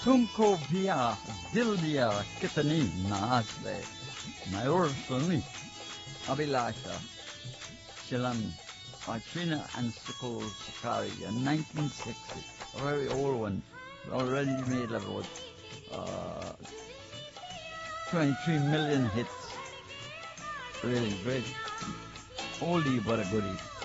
तुमको पिया दिल दिया कितनी नाज है Mayor Sunni Abhilasha Shilan by Trina and Sukul Shikari in 1960. A very old one. Already made about 23 million hits. Really great. Oldie but a goodie.